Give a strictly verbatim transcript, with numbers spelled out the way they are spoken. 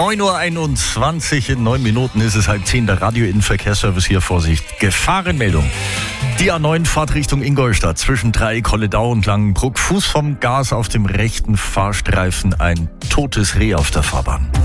neun Uhr einundzwanzig, in neun Minuten ist es halb zehn, der Radio-In-Verkehrsservice hier, Vorsicht, Gefahrenmeldung. Die A neun Fahrt Richtung Ingolstadt zwischen Dreieck-Holledau und Langenbruck. Fuß vom Gas auf dem rechten Fahrstreifen, ein totes Reh auf der Fahrbahn.